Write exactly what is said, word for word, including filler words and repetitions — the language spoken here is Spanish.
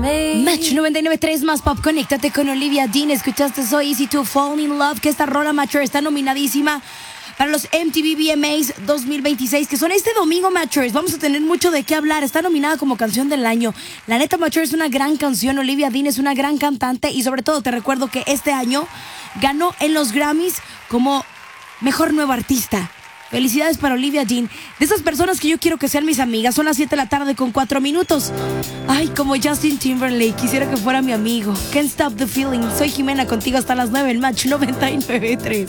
Match noventa y nueve punto tres más pop, conéctate con Olivia Dean. Escuchaste So Easy to Fall in Love, que esta rola, Matcher, está nominadísima para los M T V V M As dos mil veintiséis, que son este domingo, Matchers. Vamos a tener mucho de qué hablar. Está nominada como canción del año. La neta, Matchers, es una gran canción. Olivia Dean es una gran cantante. Y sobre todo te recuerdo que este año ganó en los Grammys como Mejor Nuevo Artista. Felicidades para Olivia Dean. De esas personas que yo quiero que sean mis amigas. Son las siete de la tarde con cuatro minutos. Ay, como Justin Timberlake. Quisiera que fuera mi amigo. Can't stop the feeling. Soy Jimena, contigo hasta las nueve en Match noventa y nueve punto tres.